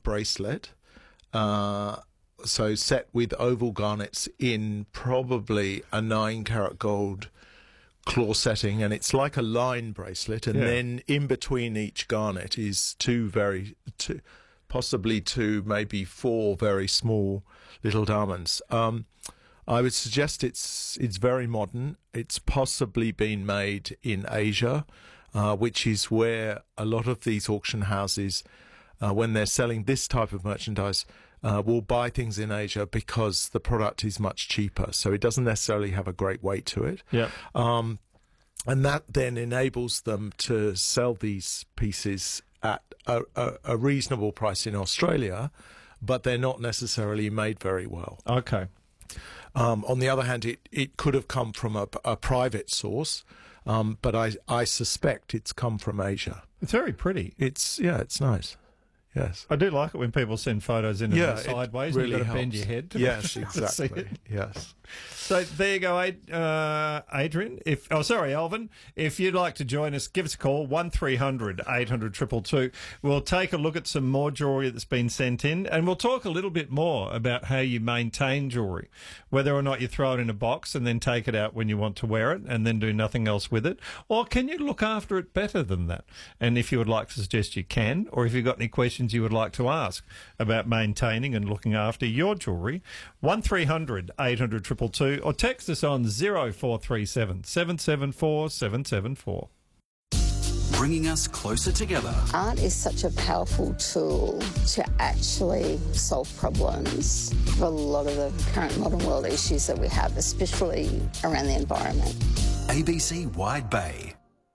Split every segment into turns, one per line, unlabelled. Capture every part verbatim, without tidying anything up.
bracelet, uh, so set with oval garnets in probably a nine carat gold claw setting, and it's like a line bracelet, and
Yeah.
then in between each garnet is two very, two, possibly two, maybe four very small little diamonds. Um, I would suggest it's it's very modern. It's possibly been made in Asia, uh, which is where a lot of these auction houses, uh, when they're selling this type of merchandise, uh, will buy things in Asia because the product is much cheaper. So it doesn't necessarily have a great weight to it.
Yeah.
Um, and that then enables them to sell these pieces at a, a, a reasonable price in Australia, but they're not necessarily made very well.
Okay.
Um, on the other hand, it, it could have come from a, a private source, um, but I, I suspect it's come from Asia.
It's very pretty.
It's, yeah, it's nice. Yes.
I do like it when people send photos in
Yeah,
and they're
it
sideways.
really
You've got to
helps.
bend your head to
Yes,
see
exactly.
it.
Yes.
So there you go, Ad- uh, Adrian. If oh, sorry, Alvin. If you'd like to join us, give us a call one three hundred eight hundred two two two. We'll take a look at some more jewellery that's been sent in, and we'll talk a little bit more about how you maintain jewellery, whether or not you throw it in a box and then take it out when you want to wear it, and then do nothing else with it, or can you look after it better than that? And if you would like to suggest you can, or if you've got any questions you would like to ask about maintaining and looking after your jewellery, one three hundred eight hundred two two two, or text us on zero four three seven seven seven four seven seven four.
Bringing us closer together.
Art is such a powerful tool to actually solve problems for a lot of the current modern world issues that we have, especially around the environment.
A B C Wide Bay.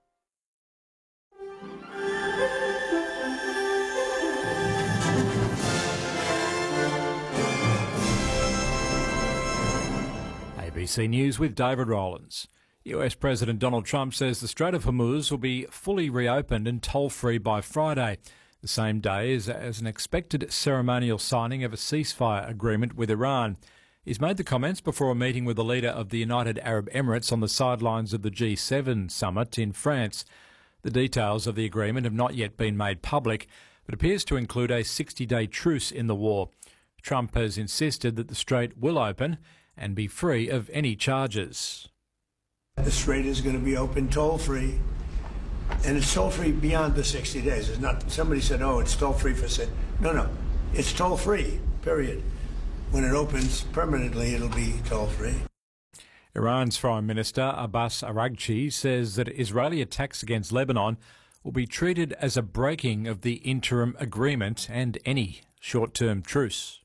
A B C News with David Rowlands. U S President Donald Trump says the Strait of Hormuz will be fully reopened and toll-free by Friday, the same day as, as an expected ceremonial signing of a ceasefire agreement with Iran. He's made the comments before a meeting with the leader of the United Arab Emirates on the sidelines of the G seven summit in France. The details of the agreement have not yet been made public, but appears to include a sixty-day truce in the war. Trump has insisted that the strait will open and be free of any charges.
The strait is going to be open toll-free, and it's toll-free beyond the sixty days. It's not, somebody said, oh, it's toll-free for... No, no, it's toll-free, period. When it opens permanently, it'll be toll-free.
Iran's Foreign Minister Abbas Araghchi says that Israeli attacks against Lebanon will be treated as a breaking of the interim agreement and any short-term truce.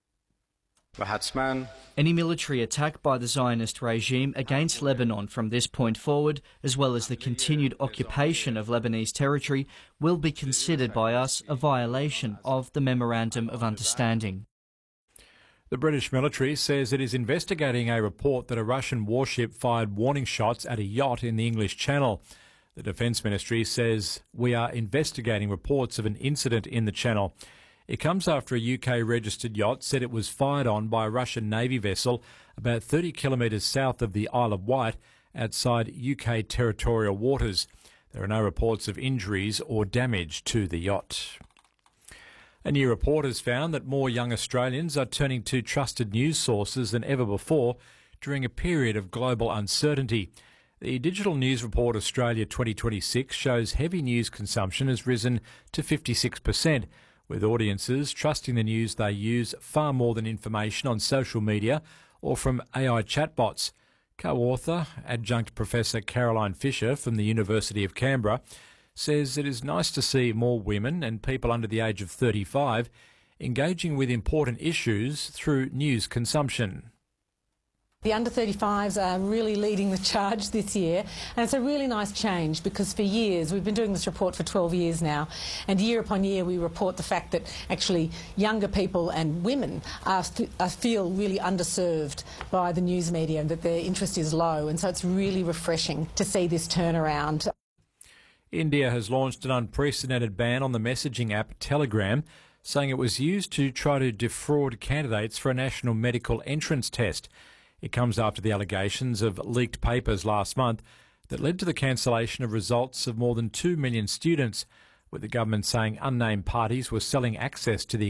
Any military attack by the Zionist regime against Lebanon from this point forward, as well as the continued occupation of Lebanese territory, will be considered by us a violation of the Memorandum of Understanding.
The British military says it is investigating a report that a Russian warship fired warning shots at a yacht in the English Channel. The Defence Ministry says we are investigating reports of an incident in the Channel. It comes after a U K-registered yacht said it was fired on by a Russian Navy vessel about thirty kilometres south of the Isle of Wight, outside U K territorial waters. There are no reports of injuries or damage to the yacht. A new report has found that more young Australians are turning to trusted news sources than ever before during a period of global uncertainty. The Digital News Report Australia twenty twenty-six shows heavy news consumption has risen to fifty-six percent, with audiences trusting the news they use far more than information on social media or from A I chatbots. Co-author, adjunct Professor Caroline Fisher from the University of Canberra, says it is nice to see more women and people under the age of thirty-five engaging with important issues through news consumption.
The under thirty-fives are really leading the charge this year, and it's a really nice change because for years, we've been doing this report for twelve years now, and year upon year we report the fact that actually younger people and women are, are feel really underserved by the news media and that their interest is low, and so it's really refreshing to see this turnaround.
India has launched an unprecedented ban on the messaging app Telegram, saying it was used to try to defraud candidates for a national medical entrance test. It comes after the allegations of leaked papers last month that led to the cancellation of results of more than two million students, with the government saying unnamed parties were selling access to the